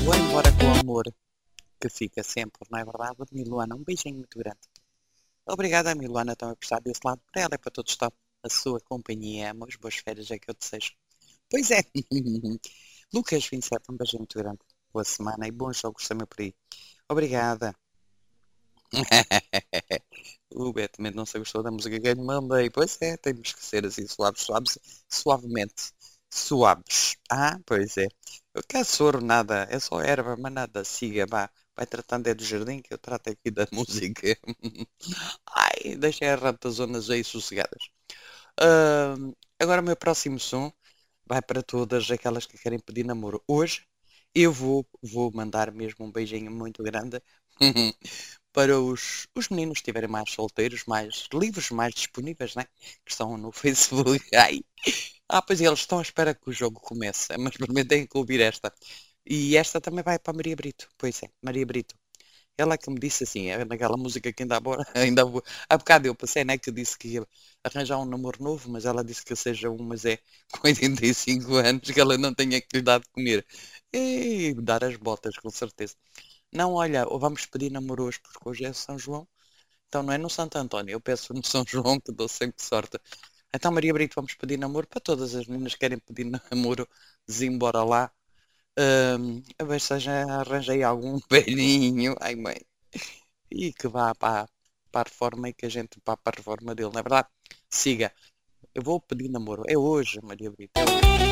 Vou embora com o amor que fica sempre, não é verdade? Miluana, um beijinho muito grande. Obrigada, Miluana, também por estar desse lado. Para ela e para todos está a sua companhia. Umas boas férias é que eu desejo. Pois é. Lucas 27, um beijinho muito grande. Boa semana e bons jogos também por aí. Obrigada. O Beto também não se gostou da música que eu lhe mandei. Pois é, temos que ser assim suaves, suaves, suavemente. Suaves. Ah, pois é. Eu quero soro, nada. É só erva, mas nada. Siga, vá. Vai tratando é do jardim que eu trato aqui da música. Ai, deixem as ratazonas aí sossegadas. Agora o meu próximo som vai para todas aquelas que querem pedir namoro. Hoje eu vou mandar mesmo um beijinho muito grande para os meninos que estiverem mais solteiros, mais livres, mais disponíveis, né? Que estão no Facebook. Ai. Pois é, eles estão à espera que o jogo comece, mas primeiro têm que ouvir esta. E esta também vai para a Maria Brito. Pois é, Maria Brito. Ela que me disse assim, é naquela música que ainda agora, há bocado eu passei, né, que disse que ia arranjar um namoro novo, mas ela disse que seja um, mas é com 85 anos, que ela não tenha que lhe dar de comer. E dar as botas, com certeza. Não, olha, vamos pedir namoro hoje, porque hoje é São João. Então não é no Santo António, eu peço no São João, que dou sempre sorte. Então, Maria Brito, vamos pedir namoro para todas as meninas que querem pedir namoro, embora lá. A ver se já arranjei algum velhinho. Ai, mãe. E que vá para a reforma e que a gente vá para a reforma dele, não é verdade? Siga. Eu vou pedir namoro. É hoje, Maria Brito. É hoje.